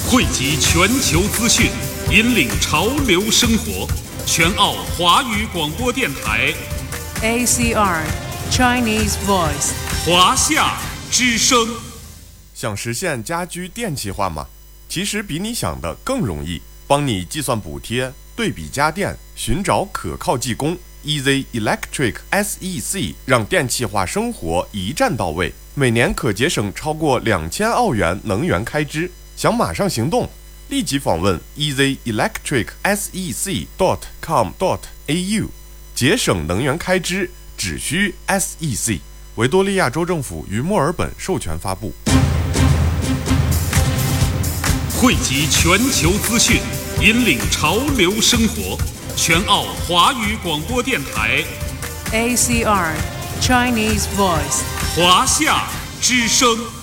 汇集全球资讯，引领潮流生活。全澳华语广播电台 ACR Chinese Voice 华夏之声。 想实现家居电气化吗？其实比你想的更容易。帮你计算补贴，对比家电，寻找可靠技工。Easy Electric SEC 让电气化生活一站到位，每年可节省超过2000澳元能源开支。想马上行动，立即访问 easyelectricsec.com.au， 节省能源开支只需 SEC。维多利亚州政府于墨尔本授权发布。 汇集全球资讯，引领潮流生活。全澳华语广播电台 ACR Chinese Voice 华夏之声。